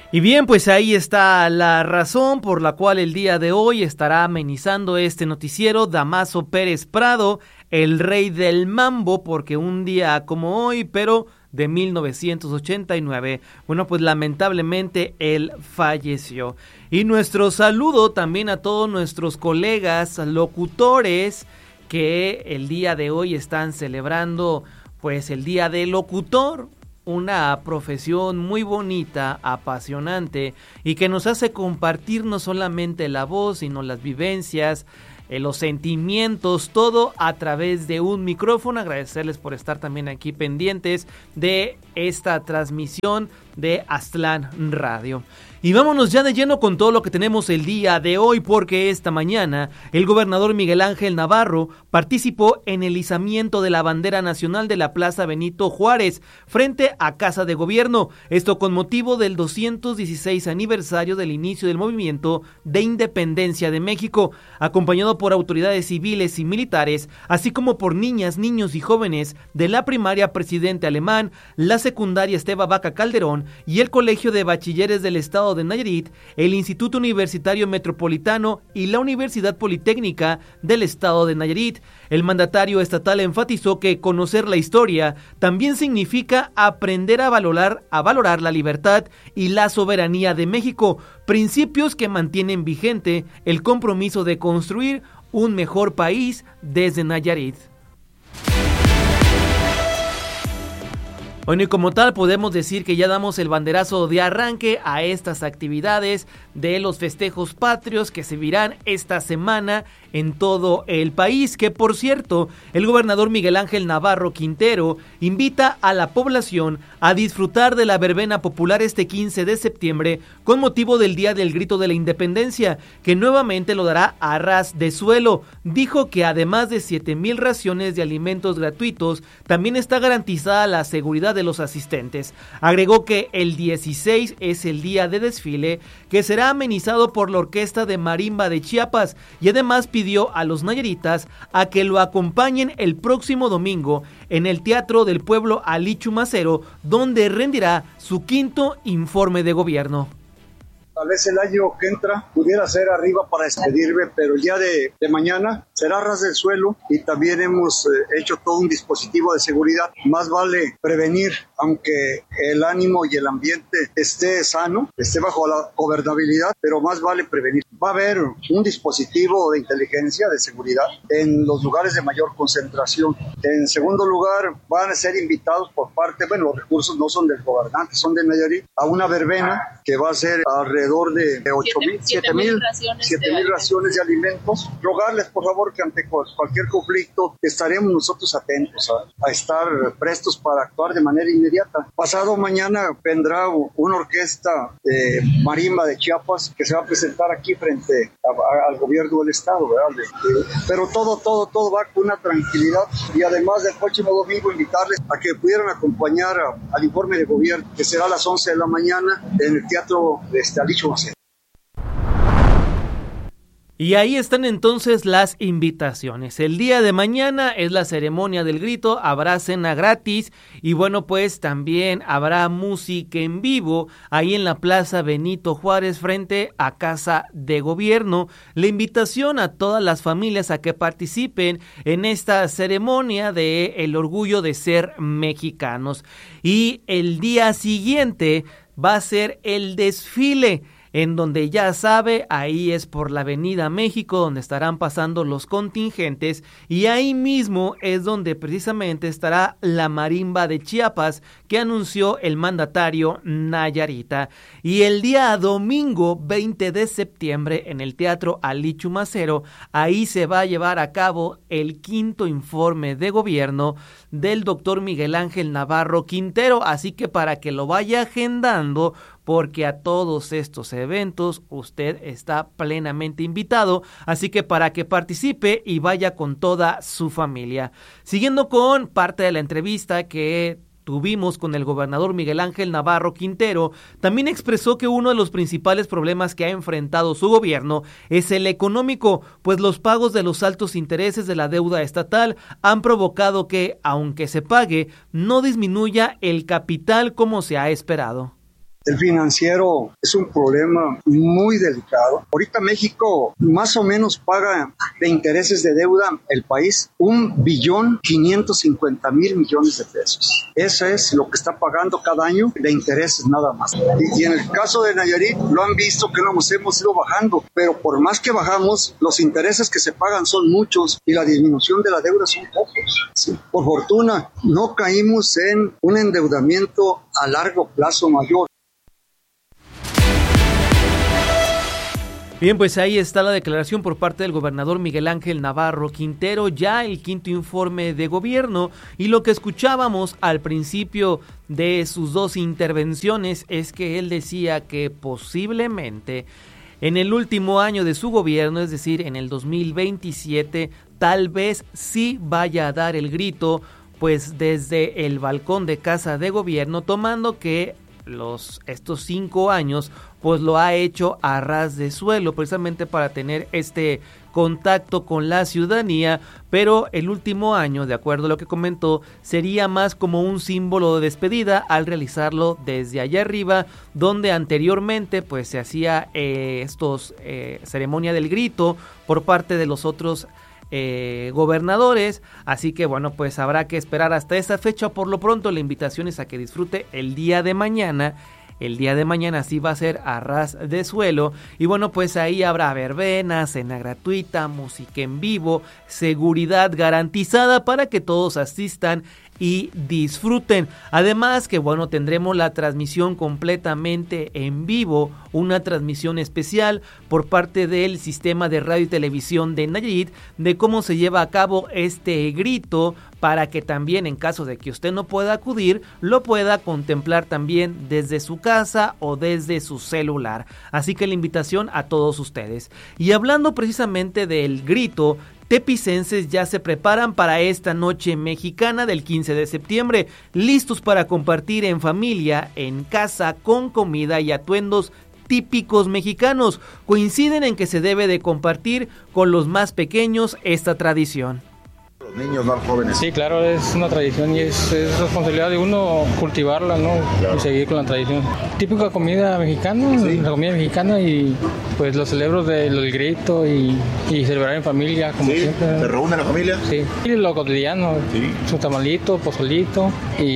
Y bien, pues ahí está la razón por la cual el día de hoy estará amenizando este noticiero Damaso Pérez Prado, el rey del mambo, porque un día como hoy, pero de 1989, bueno, pues lamentablemente él falleció. Y nuestro saludo también a todos nuestros colegas locutores que el día de hoy están celebrando pues el Día del Locutor, una profesión muy bonita, apasionante y que nos hace compartir no solamente la voz, sino las vivencias, los sentimientos, todo a través de un micrófono. Agradecerles por estar también aquí pendientes de esta transmisión de Aztlán Radio. Y vámonos ya de lleno con todo lo que tenemos el día de hoy, porque esta mañana el gobernador Miguel Ángel Navarro participó en el izamiento de la bandera nacional de la Plaza Benito Juárez frente a Casa de Gobierno, esto con motivo del 216 aniversario del inicio del movimiento de independencia de México, acompañado por autoridades civiles y militares, así como por niñas, niños y jóvenes de la primaria Presidente Alemán, la secundaria Esteban Vaca Calderón y el Colegio de Bachilleres del Estado de Nayarit, el Instituto Universitario Metropolitano y la Universidad Politécnica del Estado de Nayarit. El mandatario estatal enfatizó que conocer la historia también significa aprender a valorar la libertad y la soberanía de México, principios que mantienen vigente el compromiso de construir un mejor país desde Nayarit. Bueno, y como tal podemos decir que ya damos el banderazo de arranque a estas actividades de los festejos patrios que se vivirán esta semana en todo el país, que por cierto, el gobernador Miguel Ángel Navarro Quintero invita a la población a disfrutar de la verbena popular este 15 de septiembre con motivo del Día del Grito de la Independencia, que nuevamente lo dará a ras de suelo. Dijo que además de 7,000 raciones de alimentos gratuitos, también está garantizada la seguridad de los asistentes. Agregó que el 16 es el día de desfile, que será amenizado por la Orquesta de Marimba de Chiapas, y además pidió a los nayaritas a que lo acompañen el próximo domingo en el Teatro del Pueblo Ali Chumacero, donde rendirá su 5º informe de gobierno. Tal vez el año que entra pudiera ser arriba para despedirme, pero el día de mañana será ras del suelo y también hemos hecho todo un dispositivo de seguridad. Más vale prevenir, aunque el ánimo y el ambiente esté sano, esté bajo la gobernabilidad, pero más vale prevenir. Va a haber un dispositivo de inteligencia, de seguridad, en los lugares de mayor concentración. En segundo lugar, van a ser invitados por parte, los recursos no son del gobernante, son de Nayarit, a una verbena que va a ser alrededor de 7,000 raciones de alimentos. Rogarles, por favor, que ante cualquier conflicto estaremos nosotros atentos a estar prestos para actuar de manera inmediata. Pasado mañana vendrá una orquesta de marimba de Chiapas que se va a presentar aquí frente al gobierno del estado, ¿verdad? Pero todo va con una tranquilidad, y además del próximo domingo invitarles a que pudieran acompañar al informe de gobierno, que será a las 11 de la mañana en el Teatro de Ali Chumacero. Y ahí están entonces las invitaciones. El día de mañana es la ceremonia del grito, habrá cena gratis y bueno, pues también habrá música en vivo ahí en la Plaza Benito Juárez frente a Casa de Gobierno. La invitación a todas las familias a que participen en esta ceremonia de el orgullo de ser mexicanos. Y el día siguiente va a ser el desfile, en donde ya sabe, ahí es por la Avenida México, donde estarán pasando los contingentes, y ahí mismo es donde precisamente estará la marimba de Chiapas que anunció el mandatario nayarita. Y el día domingo 20 de septiembre en el Teatro Ali Chumacero, ahí se va a llevar a cabo el 5º informe de gobierno del doctor Miguel Ángel Navarro Quintero, así que para que lo vaya agendando, porque a todos estos eventos usted está plenamente invitado, así que para que participe y vaya con toda su familia. Siguiendo con parte de la entrevista que tuvimos con el gobernador Miguel Ángel Navarro Quintero, también expresó que uno de los principales problemas que ha enfrentado su gobierno es el económico, pues los pagos de los altos intereses de la deuda estatal han provocado que, aunque se pague, no disminuya el capital como se ha esperado. El financiero es un problema muy delicado. Ahorita México más o menos paga de intereses de deuda el país 1.550.000.000.000 de pesos. Eso es lo que está pagando cada año de intereses nada más. Y en el caso de Nayarit lo han visto que nos hemos ido bajando, pero por más que bajamos, los intereses que se pagan son muchos y la disminución de la deuda son pocos. Sí. Por fortuna, no caímos en un endeudamiento a largo plazo mayor. Bien, pues ahí está la declaración por parte del gobernador Miguel Ángel Navarro Quintero, ya el quinto informe de gobierno, y lo que escuchábamos al principio de sus dos intervenciones es que él decía que posiblemente en el último año de su gobierno, es decir, en el 2027, tal vez sí vaya a dar el grito, pues desde el balcón de Casa de Gobierno, tomando que estos 5 años pues lo ha hecho a ras de suelo, precisamente para tener este contacto con la ciudadanía, pero el último año, de acuerdo a lo que comentó, sería más como un símbolo de despedida al realizarlo desde allá arriba, donde anteriormente pues se hacía ceremonia del grito por parte de los otros gobernadores, así que bueno, pues habrá que esperar hasta esa fecha. Por lo pronto la invitación es a que disfrute el día de mañana. El día de mañana sí va a ser a ras de suelo y bueno, pues ahí habrá verbena, cena gratuita, música en vivo, seguridad garantizada para que todos asistan y disfruten. Además que bueno, tendremos la transmisión completamente en vivo, una transmisión especial por parte del sistema de radio y televisión de Nayarit de cómo se lleva a cabo este grito, para que también en caso de que usted no pueda acudir, lo pueda contemplar también desde su casa o desde su celular. Así que la invitación a todos ustedes. Y hablando precisamente del grito, tepicenses ya se preparan para esta noche mexicana del 15 de septiembre, listos para compartir en familia, en casa, con comida y atuendos típicos mexicanos. Coinciden en que se debe de compartir con los más pequeños esta tradición. Los niños, no los jóvenes. Sí, claro, es una tradición y es responsabilidad de uno cultivarla, ¿no? Claro. Y seguir con la tradición. Típica comida mexicana, sí. La comida mexicana, y pues los celebros del grito y celebrar en familia, como sí, siempre. ¿Se reúne la familia? Sí, y lo cotidiano, sí. Su tamalito, pozolito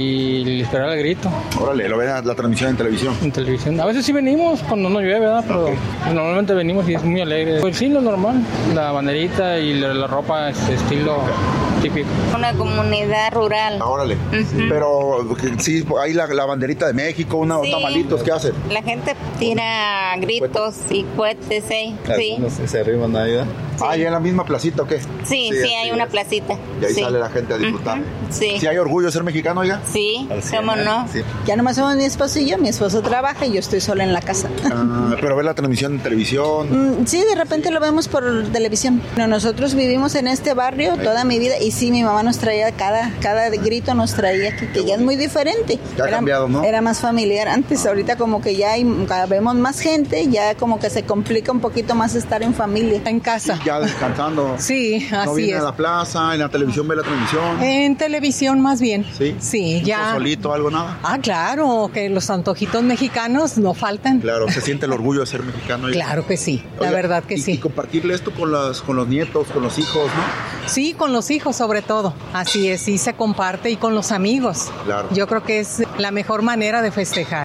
y esperar el grito. Órale, ¿lo ven la transmisión en televisión? En televisión. A veces sí venimos cuando no llueve, ¿verdad? Pero normalmente venimos y es muy alegre. Pues sí, lo normal, la banderita y la ropa estilo típico. Una comunidad rural. Órale. Uh-huh. Pero sí, hay la banderita de México, unos tamalitos, ¿qué hacen? La gente tira gritos y cohetes, ¿eh? Sí. No sé, se arriba Navidad. Sí. ¿Y en la misma placita o qué? Sí, hay una placita. Y ahí sale la gente a disfrutar. Uh-huh. Sí. ¿Sí hay orgullo de ser mexicano, oiga? Sí, ¿cómo no? Sí. Ya nomás somos mi esposo y yo. Mi esposo trabaja y yo estoy sola en la casa. Pero ver la transmisión en televisión. Sí, de repente lo vemos por televisión. Bueno, nosotros vivimos en este barrio toda mi vida y sí, mi mamá nos traía cada grito nos traía aquí, que ya es muy diferente. Ya ha cambiado, ¿no? Era más familiar antes. Ahorita como que ya vemos más gente, ya como que se complica un poquito más estar en familia. En casa. Sí, ya descansando. Sí, así ¿No viene es. a la plaza, en la televisión ve la transmisión? En televisión más bien. Sí. Sí, ya. ¿Solito, algo, nada? Claro, que los antojitos mexicanos no faltan. Claro, ¿se siente el orgullo de ser mexicano? Claro que sí, la verdad que sí. Y compartirle esto con los nietos, con los hijos, ¿no? Sí, con los hijos sobre todo. Así es, sí se comparte, y con los amigos. Claro. Yo creo que es la mejor manera de festejar.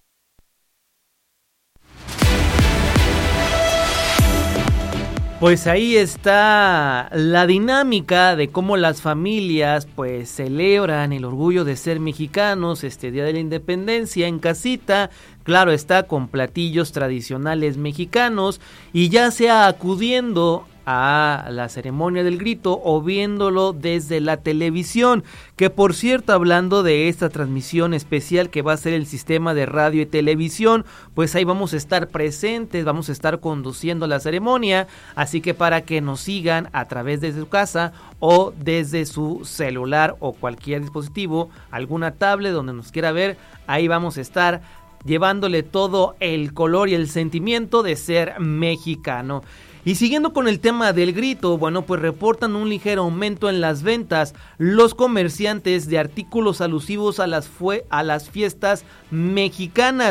Pues ahí está la dinámica de cómo las familias pues celebran el orgullo de ser mexicanos este Día de la Independencia en casita, claro está, con platillos tradicionales mexicanos, y ya sea acudiendo a la ceremonia del grito o viéndolo desde la televisión, que por cierto, hablando de esta transmisión especial que va a ser el sistema de radio y televisión, pues ahí vamos a estar presentes, vamos a estar conduciendo la ceremonia, así que para que nos sigan a través de su casa o desde su celular o cualquier dispositivo, alguna tablet donde nos quiera ver, ahí vamos a estar llevándole todo el color y el sentimiento de ser mexicano. Y siguiendo con el tema del grito, bueno, pues reportan un ligero aumento en las ventas los comerciantes de artículos alusivos a las fiestas mexicanas.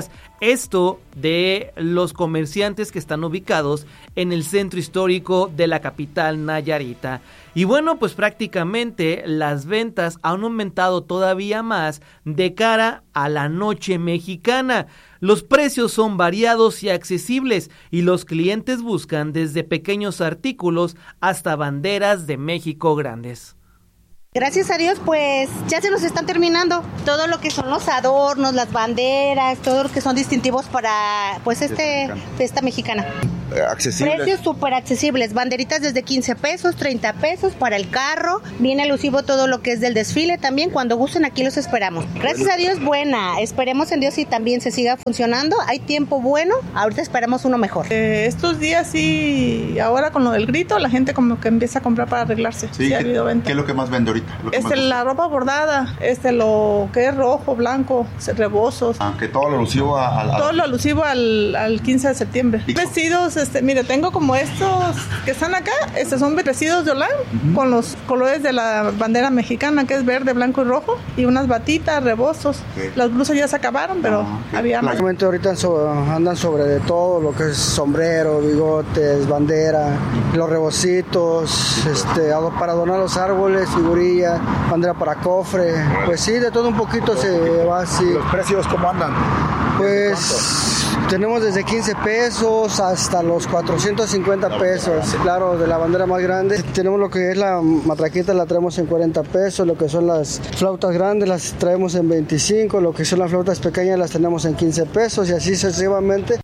Esto de los comerciantes que están ubicados en el centro histórico de la capital nayarita. Y bueno, pues prácticamente las ventas han aumentado todavía más de cara a la noche mexicana. Los precios son variados y accesibles y los clientes buscan desde pequeños artículos hasta banderas de México grandes. Gracias a Dios, pues ya se nos están terminando todo lo que son los adornos, las banderas, todo lo que son distintivos para pues fiesta mexicana. Accesibles. Precios súper accesibles, banderitas desde 15 pesos, 30 pesos para el carro, viene alusivo todo lo que es del desfile también, cuando gusten aquí los esperamos. Gracias a Dios, buena, esperemos en Dios y también se siga funcionando, hay tiempo bueno, ahorita esperamos uno mejor. Estos días sí, ahora con lo del grito, la gente como que empieza a comprar para arreglarse. Sí, ha habido venta. ¿Qué es lo que más vende ahorita? La ropa bordada, lo que es rojo, blanco, rebozos. Que todo lo alusivo todo lo alusivo al 15 de septiembre. Vestidos, mire, tengo como estos que están acá, son vestidos de Holán, con los colores de la bandera mexicana, que es verde, blanco y rojo, y unas batitas, rebozos. Las blusas ya se acabaron, pero había más. Ahorita andan sobre de todo, lo que es sombrero, bigotes, bandera, los rebocitos, para adornar los árboles, figurillas, bandera para cofre, pues sí, de todo un poquito se va así. ¿Los precios cómo andan? Pues tenemos desde 15 pesos hasta los 450 pesos, claro, de la bandera más grande. Tenemos lo que es la matraquita, la traemos en 40 pesos, lo que son las flautas grandes las traemos en 25, lo que son las flautas pequeñas las tenemos en 15 pesos y así sucesivamente.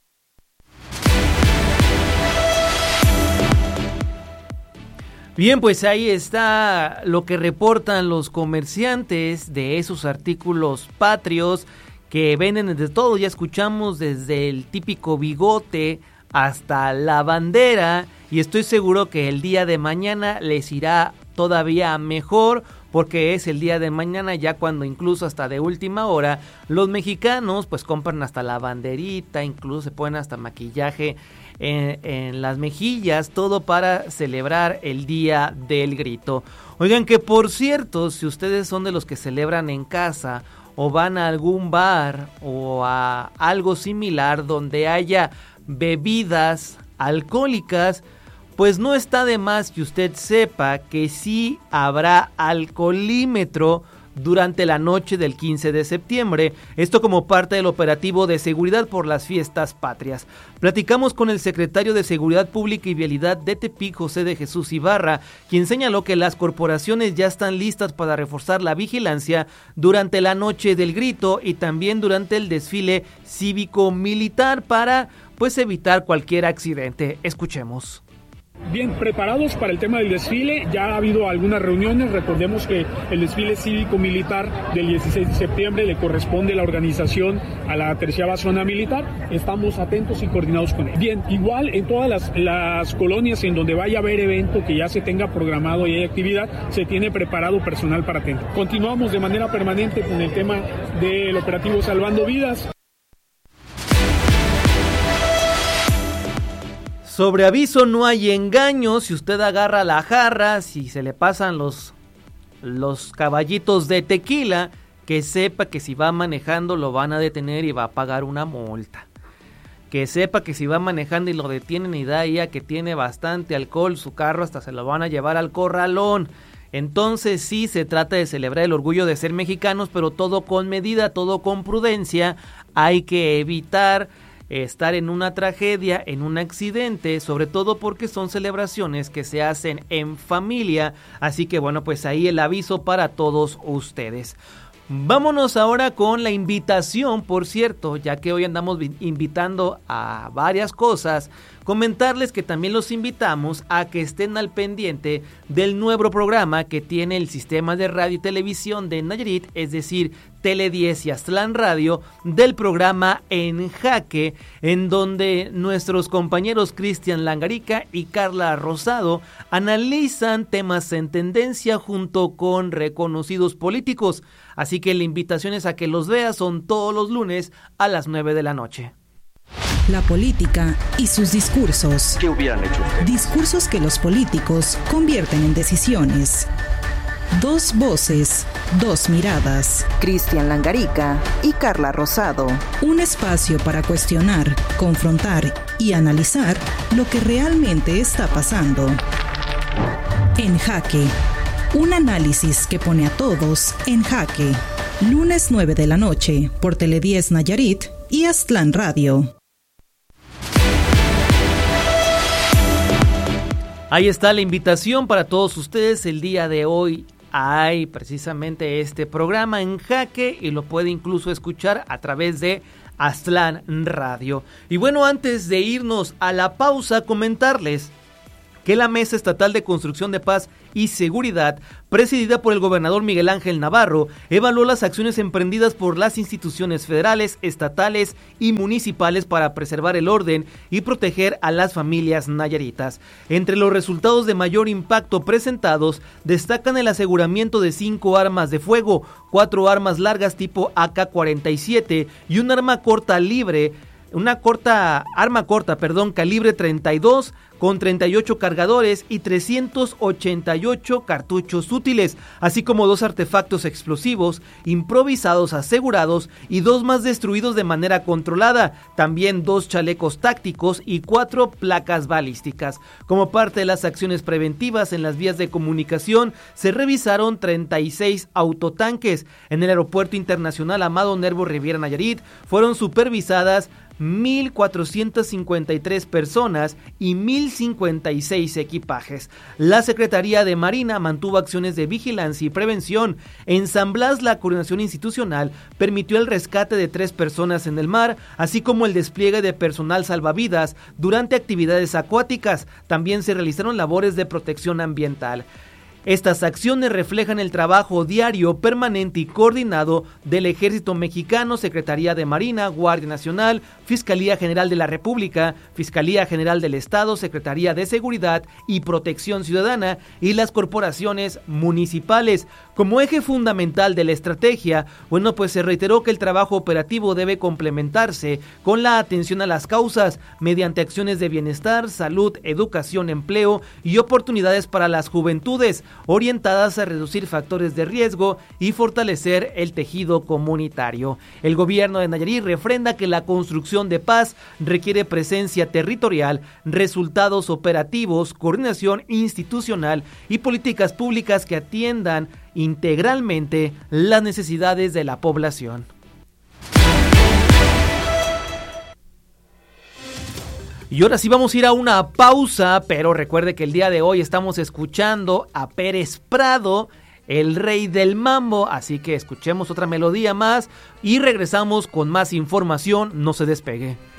Bien, pues ahí está lo que reportan los comerciantes de esos artículos patrios que venden desde todo. Ya escuchamos desde el típico bigote hasta la bandera y estoy seguro que el día de mañana les irá todavía mejor porque es el día de mañana ya cuando incluso hasta de última hora los mexicanos pues compran hasta la banderita, incluso se ponen hasta maquillaje en las mejillas, todo para celebrar el Día del Grito. Oigan, que por cierto, si ustedes son de los que celebran en casa o van a algún bar o a algo similar donde haya bebidas alcohólicas, pues no está de más que usted sepa que sí habrá alcoholímetro durante la noche del 15 de septiembre, esto como parte del operativo de seguridad por las fiestas patrias. Platicamos con el secretario de Seguridad Pública y Vialidad de Tepic, José de Jesús Ibarra, quien señaló que las corporaciones ya están listas para reforzar la vigilancia durante la noche del grito y también durante el desfile cívico-militar para pues evitar cualquier accidente. Escuchemos. Bien, preparados para el tema del desfile, ya ha habido algunas reuniones, recordemos que el desfile cívico-militar del 16 de septiembre le corresponde la organización a la 13ª Zona Militar, estamos atentos y coordinados con él. Bien, igual en todas las colonias en donde vaya a haber evento que ya se tenga programado y hay actividad, se tiene preparado personal para atender. Continuamos de manera permanente con el tema del operativo Salvando Vidas. Sobre aviso no hay engaño, si usted agarra la jarra, si se le pasan los caballitos de tequila, que sepa que si va manejando lo van a detener y va a pagar una multa. Que sepa que si va manejando y lo detienen y da ya que tiene bastante alcohol, su carro hasta se lo van a llevar al corralón. Entonces sí se trata de celebrar el orgullo de ser mexicanos, pero todo con medida, todo con prudencia. Hay que evitar estar en una tragedia, en un accidente, sobre todo porque son celebraciones que se hacen en familia, así que bueno, pues ahí el aviso para todos ustedes. Vámonos ahora con la invitación, por cierto, ya que hoy andamos invitando a varias cosas, comentarles que también los invitamos a que estén al pendiente del nuevo programa que tiene el sistema de radio y televisión de Nayarit, es decir, Tele 10 y Aztlán Radio, del programa En Jaque, en donde nuestros compañeros Cristian Langarica y Carla Rosado analizan temas en tendencia junto con reconocidos políticos. Así que la invitación es a que los veas, son todos los lunes a las 9 de la noche. La política y sus discursos. ¿Qué hubieran hecho ustedes? Discursos que los políticos convierten en decisiones. Dos voces, dos miradas. Cristian Langarica y Carla Rosado. Un espacio para cuestionar, confrontar y analizar lo que realmente está pasando. En Jaque. Un análisis que pone a todos en jaque. Lunes 9 de la noche por Tele10 Nayarit y Aztlán Radio. Ahí está la invitación para todos ustedes. El día de hoy hay precisamente este programa en Jaque y lo puede incluso escuchar a través de Aztlán Radio. Y bueno, antes de irnos a la pausa, comentarles que la Mesa Estatal de Construcción de Paz y Seguridad, presidida por el gobernador Miguel Ángel Navarro, evaluó las acciones emprendidas por las instituciones federales, estatales y municipales para preservar el orden y proteger a las familias nayaritas. Entre los resultados de mayor impacto presentados, destacan el aseguramiento de 5 armas de fuego, 4 armas largas tipo AK-47 y un arma corta calibre 32 con 38 cargadores y 388 cartuchos útiles, así como 2 artefactos explosivos improvisados asegurados y 2 más destruidos de manera controlada, también 2 chalecos tácticos y 4 placas balísticas. Como parte de las acciones preventivas en las vías de comunicación, se revisaron 36 autotanques. En el Aeropuerto Internacional Amado Nervo Riviera Nayarit fueron supervisadas 1,453 personas y 1,056 equipajes. La Secretaría de Marina mantuvo acciones de vigilancia y prevención. En San Blas, la coordinación institucional permitió el rescate de 3 personas en el mar, así como el despliegue de personal salvavidas durante actividades acuáticas. También se realizaron labores de protección ambiental. Estas acciones reflejan el trabajo diario, permanente y coordinado del Ejército Mexicano, Secretaría de Marina, Guardia Nacional, Fiscalía General de la República, Fiscalía General del Estado, Secretaría de Seguridad y Protección Ciudadana y las corporaciones municipales. Como eje fundamental de la estrategia, pues se reiteró que el trabajo operativo debe complementarse con la atención a las causas mediante acciones de bienestar, salud, educación, empleo y oportunidades para las juventudes, orientadas a reducir factores de riesgo y fortalecer el tejido comunitario. El gobierno de Nayarit refrenda que la construcción de paz requiere presencia territorial, resultados operativos, coordinación institucional y políticas públicas que atiendan integralmente las necesidades de la población. Y ahora sí vamos a ir a una pausa, pero recuerde que el día de hoy estamos escuchando a Pérez Prado, el rey del mambo, así que escuchemos otra melodía más y regresamos con más información, no se despegue.